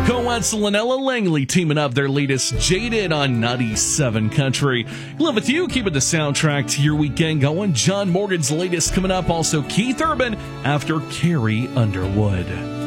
Coetzel and Ella Langley teaming up their latest Jaded on 97 Country. Live with you, keeping the soundtrack to your weekend going. John Morgan's latest coming up. Also Keith Urban after Carrie Underwood.